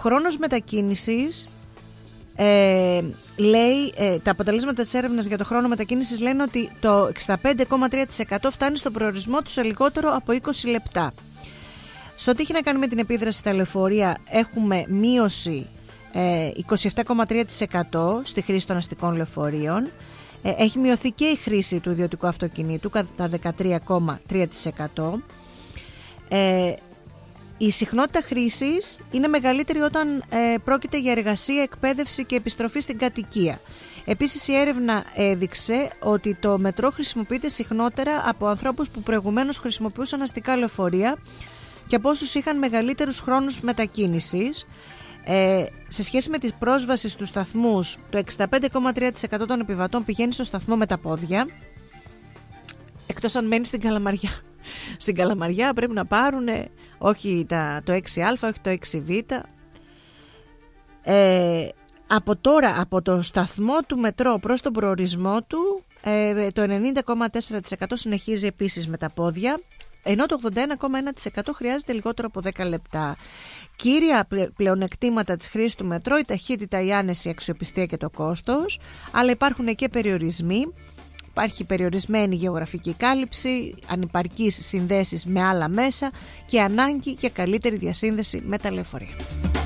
χρόνος μετακίνησης, λέει, τα αποτελέσματα της έρευνας για το χρόνο μετακίνησης λένε ότι το 65,3% φτάνει στον προορισμό του σε λιγότερο από 20 λεπτά. Σε ό,τι έχει να κάνει με την επίδραση στα λεωφορεία, έχουμε μείωση 27,3% στη χρήση των αστικών λεωφορείων. Έχει μειωθεί και η χρήση του ιδιωτικού αυτοκινήτου κατά 13,3%. Η συχνότητα χρήσης είναι μεγαλύτερη όταν πρόκειται για εργασία, εκπαίδευση και επιστροφή στην κατοικία. Επίσης, η έρευνα έδειξε ότι το μετρό χρησιμοποιείται συχνότερα από ανθρώπους που προηγουμένως χρησιμοποιούσαν αστικά λεωφορεία και από όσους είχαν μεγαλύτερους χρόνους μετακίνησης. Σε σχέση με τις πρόσβασεις στους σταθμούς, το 65,3% των επιβατών πηγαίνει στο σταθμό με τα πόδια, εκτός αν μένει στην Καλαμαριά. Στην Καλαμαριά πρέπει να πάρουν όχι το 6α, όχι το 6β. Από το σταθμό του μετρό προς τον προορισμό του, το 90,4% συνεχίζει επίσης με τα πόδια, ενώ το 81,1% χρειάζεται λιγότερο από 10 λεπτά. Κύρια πλεονεκτήματα της χρήσης του μετρό: η ταχύτητα, η άνεση, η αξιοπιστία και το κόστος, αλλά υπάρχουν και περιορισμοί. Υπάρχει περιορισμένη γεωγραφική κάλυψη, ανυπαρκείς συνδέσεις με άλλα μέσα και ανάγκη για καλύτερη διασύνδεση με τα λεωφορεία.